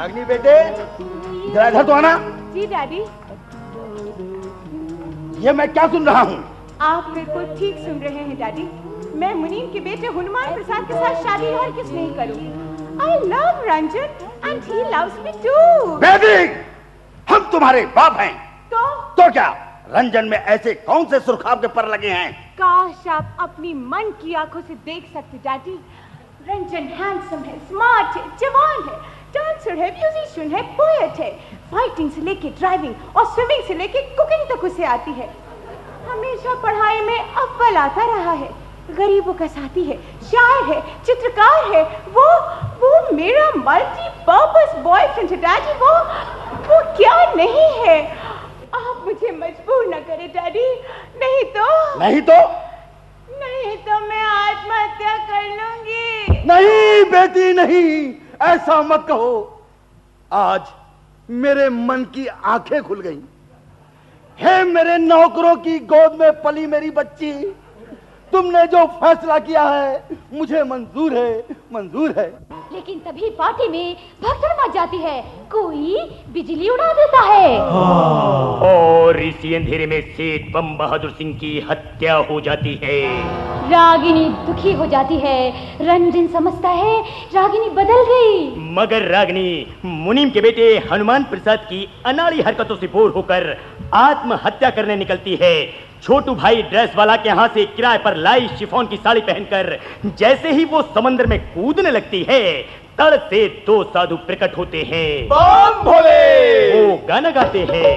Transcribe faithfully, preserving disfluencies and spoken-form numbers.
रागिनी बेटे, जरा इधर तो आना। जी डैडी। ये मैं क्या सुन रहा हूँ? आप बिल्कुल ठीक सुन रहे हैं डैडी। मैं मुनीम के बेटे हनुमान प्रसाद के साथ शादी और किस नहीं करूँ। I love Ranjan and he loves me too। Baby, हम तुम्हारे बाप हैं। तो? तो क्या रंजन में ऐसे कौन से सुर्खाब के पर लगे हैं? काश आप अपनी मन की आंखों से देख सकते डैडी। रंजन हैंडसम है, स्मार्ट है, जवान है, डांसर है, म्यूजिशियन है, पोएट है। फाइटिंग से लेके ड्राइविंग और स्विमिंग से लेके कुकिंग तक उसे आती है। हमेशा पढ़ाई में अव्वल आता रहा है, गरीबों का साथी है, शायर है, चित्रकार है। वो वो मेरा मल्टीपर्पस बॉयफ्रेंड है डैडी। वो वो क्या नहीं है। आप मुझे मजबूर न करें डैडी, नहीं तो नहीं तो नहीं तो मैं आत्महत्या कर लूंगी। नहीं बेटी, नहीं, ऐसा मत कहो। आज मेरे मन की आंखें खुल गईं। हे मेरे नौकरों की गोद में पली मेरी बच्ची, तुमने जो फैसला किया है मुझे मंजूर है, मंजूर है। लेकिन तभी पार्टी में भगदड़ मच जाती है, कोई बिजली उड़ा देता है। और इसी अंधेरे में सेठ बम बहादुर सिंह की हत्या हो जाती है। रागिनी दुखी हो जाती है। रंजन समझता है रागिनी बदल गई, मगर रागिनी मुनीम के बेटे हनुमान प्रसाद की अनाड़ी हरकतों से बोर होकर आत्महत्या करने निकलती है। छोटू भाई ड्रेस वाला के यहाँ से किराए पर लाई शिफॉन की साड़ी पहनकर जैसे ही वो समंदर में कूदने लगती है, तड़ से दो साधु प्रकट होते हैं। बम भोले! वो गाना गाते हैं।